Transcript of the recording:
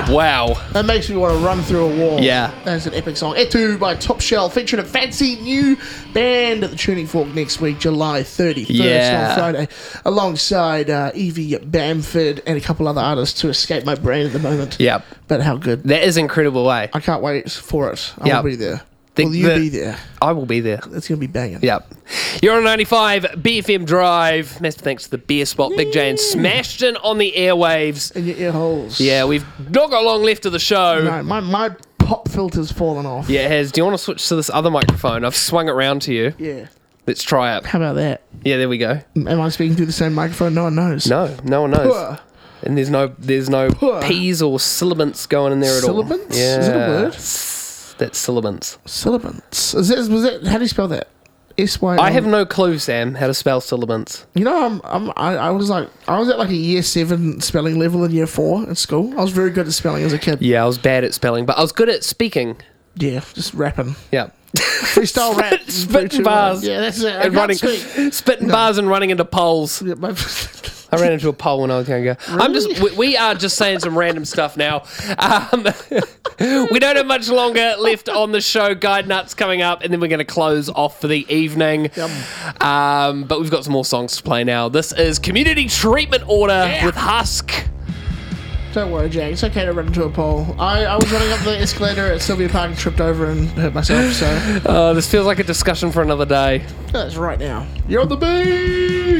Wow. That makes me want to run through a wall. Yeah. That's an epic song. Etu by Top Shelf, featuring a fancy new band at the Tuning Fork next week, July 31st on Friday, alongside Evie Bamford and a couple other artists to escape my brain at the moment. Yep. But how good. That is incredible, eh? I can't wait for it. I Yep. will be there. Will you be there? I will be there. It's going to be banging. Yep. You're on 95 BFM Drive. Massive thanks to the Beer Spot. Big J and smashed in on the airwaves. In your ear holes. Yeah, we've not got long left of the show. No, my pop filter's fallen off. Yeah, it has. Do you want to switch to this other microphone? I've swung it round to you. Yeah. Let's try it. How about that? Yeah, there we go. Am I speaking through the same microphone? No one knows. No one knows. Puh. And there's no Puh. P's or syllabants going in there at all. Syllabants? Yeah. Is it a word? That's syllabants. Syllabants. Was that? How do you spell that? S-Y. I have no clue, Sam, how to spell syllabants. You know, I was at like a year 7 spelling level in year 4 at school. I was very good at spelling as a kid. Yeah, I was bad at spelling, but I was good at speaking. Yeah, just rapping. Yeah. Freestyle rap. Spitting bars. Yeah, that's it. And spitting bars and running into poles. Yeah, I ran into a pole when I was younger. Really? We are just saying some random stuff now. We don't have much longer left on the show. Guide Nuts coming up, and then we're going to close off for the evening. But we've got some more songs to play now. This is Community Treatment Order with Husk. Don't worry, Jake. It's okay to run into a pole. I was running up the escalator at Sylvia Park and tripped over and hurt myself, so... This feels like a discussion for another day. That's right now. You're on the beat!